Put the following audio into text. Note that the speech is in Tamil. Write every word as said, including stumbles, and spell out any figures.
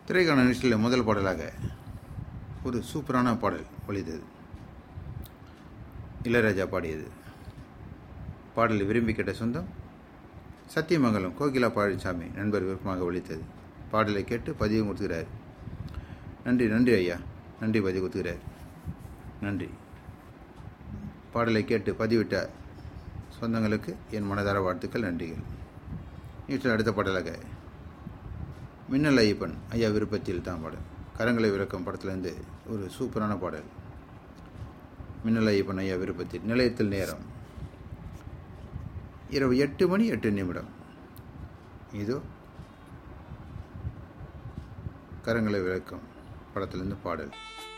திரைக்கான நிகழ்ச்சியில் முதல் பாடலாக ஒரு சூப்பரான பாடல் ஒலித்தது. இளையராஜா பாடியது. பாடலை விரும்பி கேட்ட சொந்தம் சத்தியமங்கலம் கோகிலா பழனிசாமி நண்பர் விருப்பமாக ஒலித்தது. பாடலை கேட்டு பதிவு கொடுத்துக்கிறார். நன்றி நன்றி ஐயா, நன்றி பதிவு கொடுத்துக்கிறார். நன்றி. பாடலை கேட்டு பதிவிட்ட சொந்தங்களுக்கு என் மனதார வாழ்த்துக்கள், நன்றிகள். நேற்று அடுத்த பாடலாக மின்னல் ஐயப்பன் ஐயா விருப்பத்தில் தான் பாடல். கரங்களை விளக்கம் படத்திலிருந்து ஒரு சூப்பரான பாடல். மின்னல் ஐயப்பன் ஐயா விருப்பத்தில். நிலையத்தில் நேரம் இரவு எட்டு மணி எட்டு நிமிடம். இதோ கரங்களை விளக்கம் படத்திலிருந்து பாடல்.